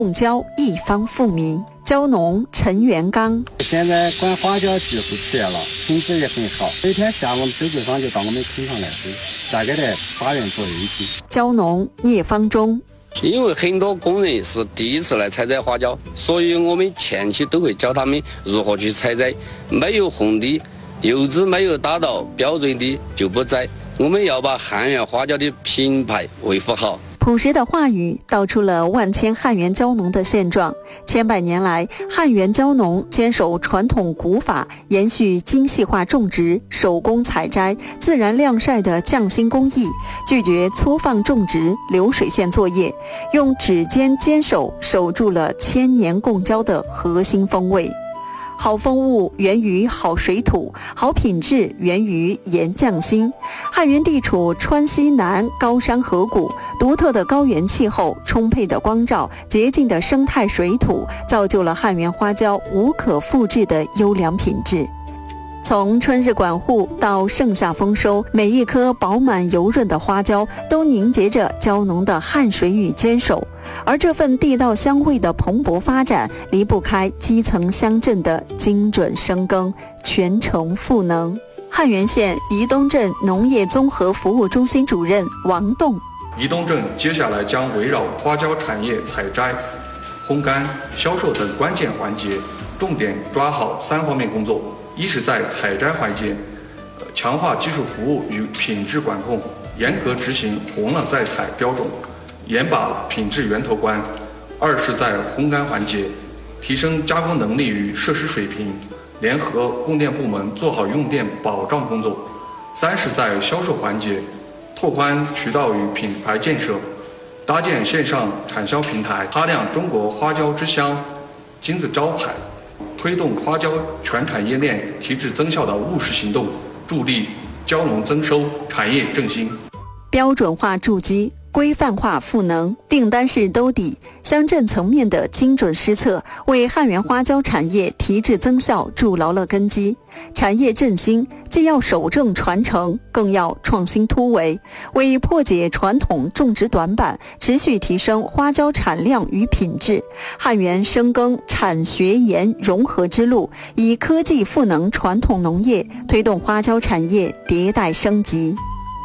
贡胶一方富民。蕉农陈元刚， 现在管花椒技术铁了，品质也很好。每天下午收购商就到我们村上来收，大概在8元左右一斤。 蕉农聂方忠， 因为很多工人是第一次来采摘花椒，所以我们前期都会教他们如何去采摘，没有红的柚子没有达到标准的就不摘。我们要把汉源花椒的品牌维护好。 朴实的话语道出了万千汉源蕉农的现状。千百年来，汉源蕉农坚守传统古法，延续精细化种植、手工采摘、自然晾晒的匠心工艺，拒绝粗放种植、流水线作业，用指尖坚守守住了千年贡胶的核心风味。好风物源于好水土，好品质源于盐匠心。汉源地处川西南高山河谷，独特的高原气候、充沛的光照、洁净的生态水土，造就了汉源花椒无可复制的优良品质。从春日管护到盛夏丰收，每一颗饱满油润的花椒都凝结着蕉农的汗水与坚守，而这份地道香味的蓬勃发展，离不开基层乡镇的精准深耕、全程赋能。汉源县宜东镇农业综合服务中心主任王栋， 宜东镇接下来将围绕花椒产业采摘、烘干、销售等关键环节，重点抓好3方面工作。一是在采摘环节，强化技术服务与品质管控，严格执行红了再采标准，严把品质源头关；二是在烘干环节，提升加工能力与设施水平，联合供电部门做好用电保障工作；三是在销售环节，拓宽渠道与品牌建设，搭建线上产销平台，擦亮中国花椒之乡金字招牌，推动花椒全产业链提质增效的务实行动，助力蕉农增收、产业振兴。 标准化筑基，规范化赋能，订单式兜底，乡镇层面的精准施策，为汉源花椒产业提质增效筑牢了根基。产业振兴既要守正传承，更要创新突围，为破解传统种植短板，持续提升花椒产量与品质，汉源深耕产学研融合之路，以科技赋能传统农业，推动花椒产业迭代升级。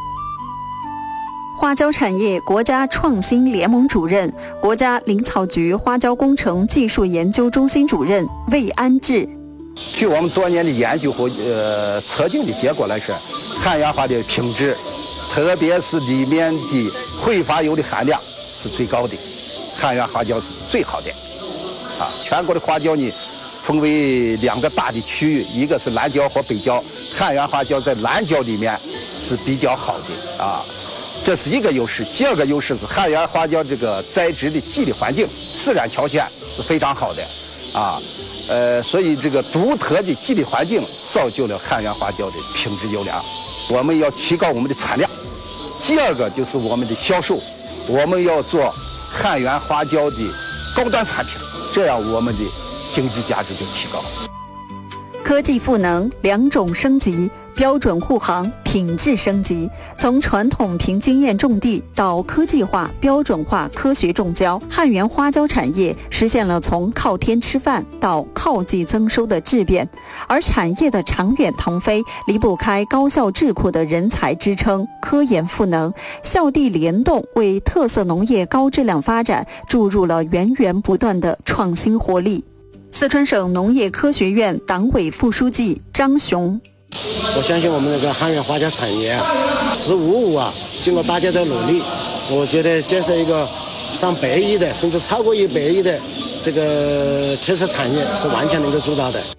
花椒产业国家创新联盟主任、国家林草局花椒工程技术研究中心主任魏安志， 据我们多年的研究和测定的结果来说，汉源花的品质，特别是里面的挥发油的含量是最高的，汉源花椒是最好的。全国的花椒呢，分为2个大的区域，一个是南椒和北椒，汉源花椒在南椒里面是比较好的这是一个优势。第二个优势是汉源花椒这个栽植的地理环境、自然条件是非常好的所以这个独特的地理环境造就了汉源花椒的品质优良。我们要提高我们的产量。第二个就是我们的销售，我们要做汉源花椒的高端产品，这样我们的经济价值就提高。 科技赋能2种升级，标准护航品质升级。从传统凭经验种地到科技化、标准化科学种胶，汉源花椒产业实现了从靠天吃饭到靠季增收的质变。而产业的长远腾飞离不开高校智库的人才支撑、科研赋能，校地联动为特色农业高质量发展注入了源源不断的创新活力。四川省农业科学院党委副书记张雄， 我相信我们那个汉源花椒产业15经过大家的努力，我觉得建设一个上100亿的甚至超过100亿的这个特色产业是完全能够做到的。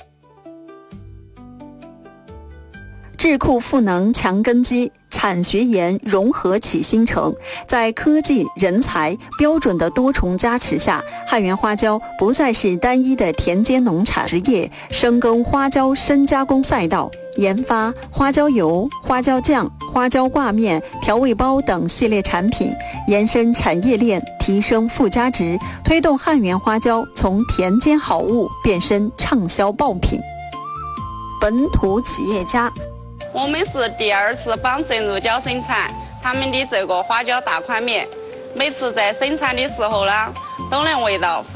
智库赋能强根基，产学研融合起新城。在科技、人才、标准的多重加持下，汉源花椒不再是单一的田间农产职业，深耕花椒深加工赛道，研发花椒油、花椒酱、花椒挂面、调味包等系列产品，延伸产业链，提升附加值，推动汉源花椒从田间好物变身畅销爆品。本土企业家， 我们是第2次帮正入椒生产他们的这个花椒大宽面， 每次在生产的时候呢，都能闻到